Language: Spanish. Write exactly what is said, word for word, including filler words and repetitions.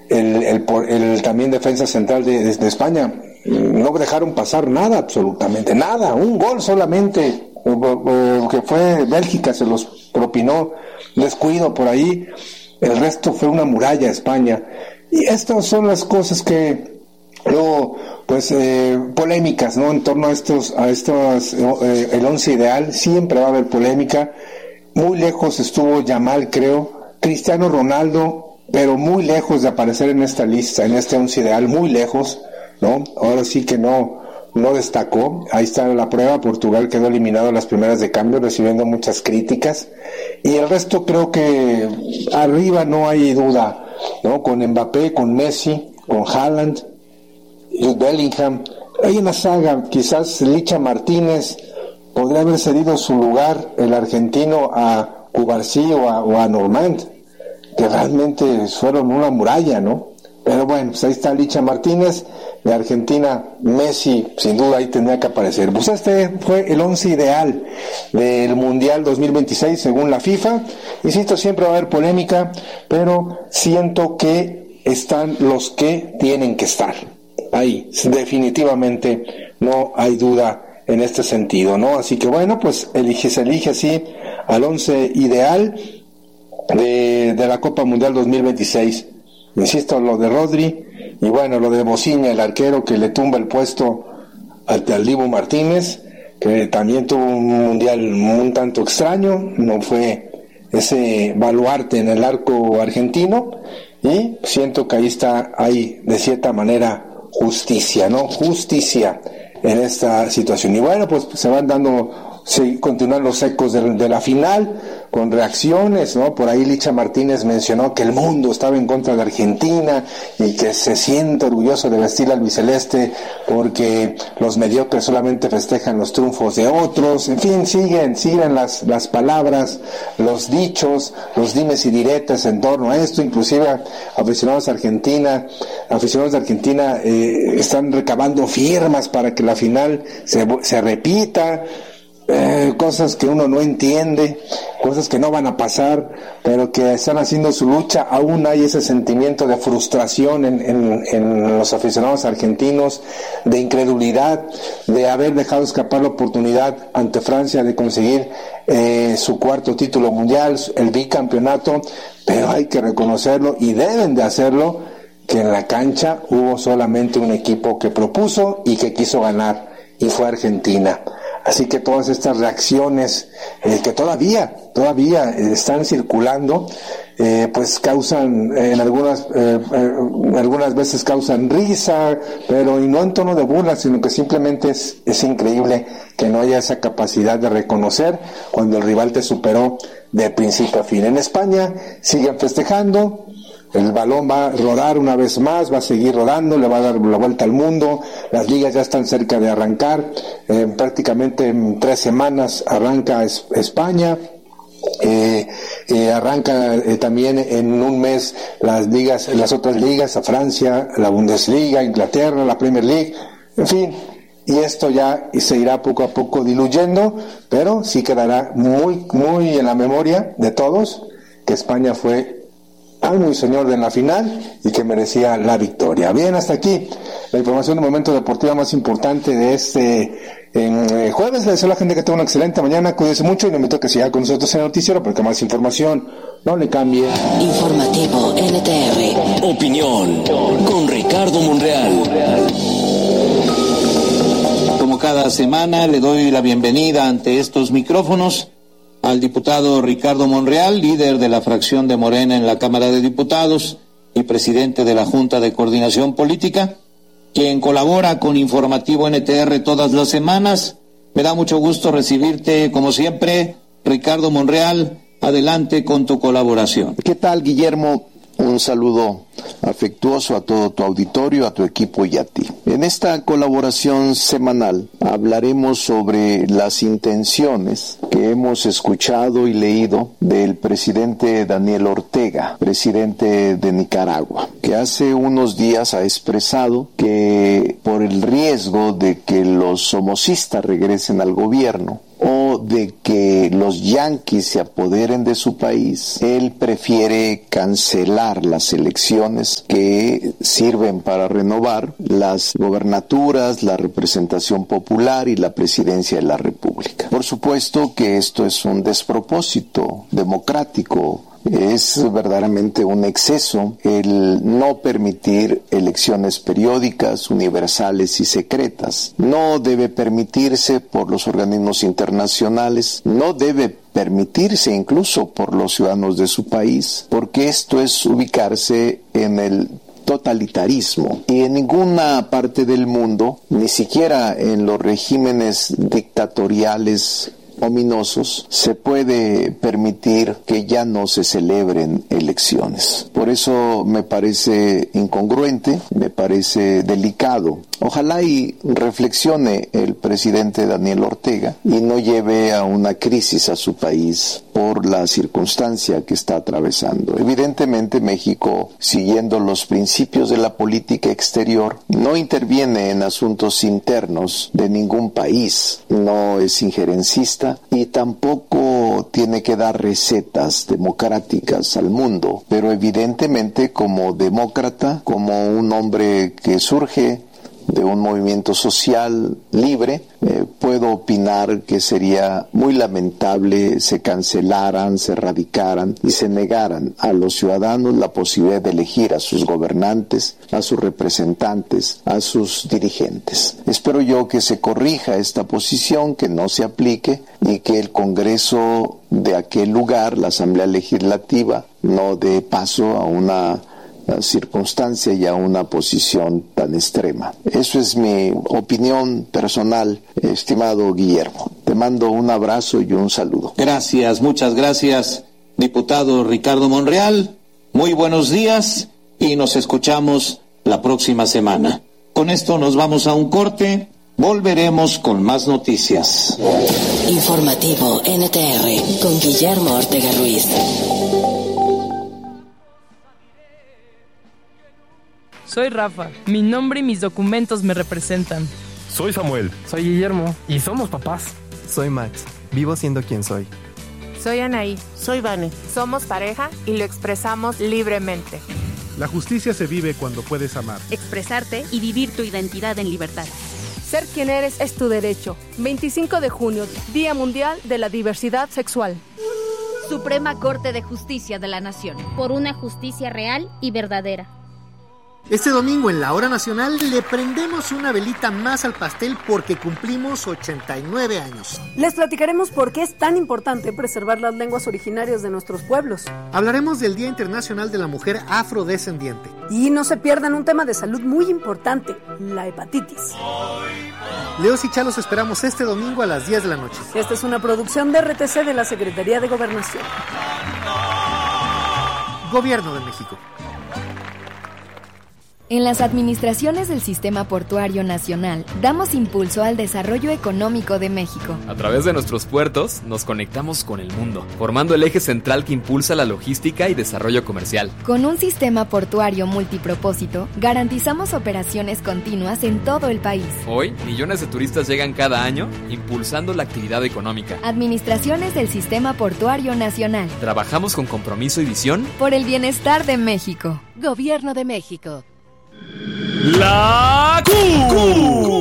el, el, el también defensa central de, de, de España. No dejaron pasar nada, absolutamente nada, un gol solamente, que fue Bélgica, se los propinó, descuido por ahí, el resto fue una muralla España. Y estas son las cosas que luego, pues, eh, polémicas, ¿no? En torno a estos, a estos, eh, el once ideal, siempre va a haber polémica. Muy lejos estuvo Yamal, creo, Cristiano Ronaldo, pero muy lejos de aparecer en esta lista, en este once ideal, muy lejos, ¿no? Ahora sí que no, no destacó. Ahí está la prueba. Portugal quedó eliminado en las primeras de cambio, recibiendo muchas críticas. Y el resto creo que arriba no hay duda, ¿no? Con Mbappé, con Messi, con Haaland, Jude Bellingham. Hay una saga, quizás Licha Martínez podría haber cedido su lugar, el argentino, a Cubarsí o a, o a Normand, que realmente fueron una muralla, ¿no? Pero bueno, pues ahí está Licha Martínez, de Argentina, Messi, sin duda ahí tendría que aparecer. Pues este fue el once ideal del Mundial dos mil veintiséis según la FIFA. Insisto, siempre va a haber polémica, pero siento que están los que tienen que estar. Ahí, definitivamente no hay duda en este sentido, ¿no? Así que bueno, pues elige, se elige así al once ideal de, de la Copa Mundial dos mil veintiséis. Insisto, lo de Rodri, y bueno, lo de Bociña, el arquero que le tumba el puesto al, al Dibu Martínez, que también tuvo un mundial un tanto extraño, no fue ese baluarte en el arco argentino, y siento que ahí está, hay de cierta manera justicia, ¿no? Justicia en esta situación. Y bueno, pues se van dando, se continúan los ecos de, de la final, con reacciones, ¿no? Por ahí Licha Martínez mencionó que el mundo estaba en contra de Argentina y que se siente orgulloso de vestir al albiceleste porque los mediocres solamente festejan los triunfos de otros. En fin, siguen, siguen las, las palabras, los dichos, los dimes y diretes en torno a esto. Inclusive aficionados de Argentina, aficionados de Argentina eh, están recabando firmas para que la final se, se repita. Eh, cosas que uno no entiende, cosas que no van a pasar, pero que están haciendo su lucha. Aún hay ese sentimiento de frustración en, en, en los aficionados argentinos, de incredulidad, de haber dejado escapar la oportunidad ante Francia de conseguir eh, su cuarto título mundial, el bicampeonato. Pero hay que reconocerlo, y deben de hacerlo, que en la cancha hubo solamente un equipo que propuso y que quiso ganar, y fue Argentina. Así que todas estas reacciones eh, que todavía, todavía eh, están circulando, eh, pues causan, eh, en algunas, eh, eh, algunas veces causan risa, pero y no en tono de burla, sino que simplemente es, es increíble que no haya esa capacidad de reconocer cuando el rival te superó de principio a fin. En España siguen festejando. El balón va a rodar una vez más, va a seguir rodando, le va a dar la vuelta al mundo. Las ligas ya están cerca de arrancar, eh, prácticamente en tres semanas arranca es, España, eh, eh, arranca eh, también en un mes las ligas, las otras ligas, a Francia, la Bundesliga, Inglaterra, la Premier League, en fin. Y esto ya se irá poco a poco diluyendo, pero sí quedará muy, muy en la memoria de todos que España fue amo y señor en la final y que merecía la victoria. Bien, hasta aquí la información de momento deportiva más importante de este en, eh, jueves. Les deseo a la gente que tenga una excelente mañana, cuídense mucho y le invito a que siga con nosotros en el noticiero porque más información no le cambie. Informativo N T R. Opinión con Ricardo Monreal. Como cada semana le doy la bienvenida ante estos micrófonos al diputado Ricardo Monreal, líder de la fracción de Morena en la Cámara de Diputados y presidente de la Junta de Coordinación Política, quien colabora con Informativo N T R todas las semanas. Me da mucho gusto recibirte, como siempre, Ricardo Monreal. Adelante con tu colaboración. ¿Qué tal, Guillermo? Un saludo afectuoso a todo tu auditorio, a tu equipo y a ti. En esta colaboración semanal hablaremos sobre las intenciones que hemos escuchado y leído del presidente Daniel Ortega, presidente de Nicaragua, que hace unos días ha expresado que por el riesgo de que los somocistas regresen al gobierno o de que los yanquis se apoderen de su país, él prefiere cancelar las elecciones que sirven para renovar las gobernaturas, la representación popular y la presidencia de la República. Por supuesto que esto es un despropósito democrático. Es verdaderamente un exceso el no permitir elecciones periódicas, universales y secretas. No debe permitirse por los organismos internacionales, no debe permitirse incluso por los ciudadanos de su país, porque esto es ubicarse en el totalitarismo, y en ninguna parte del mundo, ni siquiera en los regímenes dictatoriales ominosos, se puede permitir que ya no se celebren elecciones. Por eso me parece incongruente, me parece delicado. Ojalá y reflexione el presidente Daniel Ortega y no lleve a una crisis a su país por la circunstancia que está atravesando. Evidentemente México, siguiendo los principios de la política exterior, no interviene en asuntos internos de ningún país, no es injerencista y tampoco tiene que dar recetas democráticas al mundo, pero evidentemente como demócrata, como un hombre que surge de un movimiento social libre, eh, puedo opinar que sería muy lamentable se cancelaran, se erradicaran y se negaran a los ciudadanos la posibilidad de elegir a sus gobernantes, a sus representantes, a sus dirigentes. Espero yo que se corrija esta posición, que no se aplique y que el Congreso de aquel lugar, la Asamblea Legislativa, no dé paso a una circunstancia y a una posición tan extrema. Eso es mi opinión personal, estimado Guillermo. Te mando un abrazo y un saludo. Gracias, muchas gracias, diputado Ricardo Monreal. Muy buenos días y nos escuchamos la próxima semana. Con esto nos vamos a un corte. Volveremos con más noticias. Informativo N T R con Guillermo Ortega Ruiz. Soy Rafa, mi nombre y mis documentos me representan. Soy Samuel. Soy Guillermo y somos papás. Soy Max, vivo siendo quien soy. Soy Anaí. Soy Vane. Somos pareja y lo expresamos libremente. La justicia se vive cuando puedes amar, expresarte y vivir tu identidad en libertad. Ser quien eres es tu derecho. veinticinco de junio, Día Mundial de la Diversidad Sexual. Suprema Corte de Justicia de la Nación. Por una justicia real y verdadera. Este domingo en la Hora Nacional le prendemos una velita más al pastel porque cumplimos ochenta y nueve años. Les platicaremos por qué es tan importante preservar las lenguas originarias de nuestros pueblos. Hablaremos del Día Internacional de la Mujer Afrodescendiente. Y no se pierdan un tema de salud muy importante, la hepatitis. Leos y Chalos esperamos este domingo a las diez de la noche. Esta es una producción de R T C de la Secretaría de Gobernación. Gobierno de México. En las administraciones del Sistema Portuario Nacional, damos impulso al desarrollo económico de México. A través de nuestros puertos, nos conectamos con el mundo, formando el eje central que impulsa la logística y desarrollo comercial. Con un sistema portuario multipropósito, garantizamos operaciones continuas en todo el país. Hoy, millones de turistas llegan cada año, impulsando la actividad económica. Administraciones del Sistema Portuario Nacional. Trabajamos con compromiso y visión por el bienestar de México. Gobierno de México. La Q.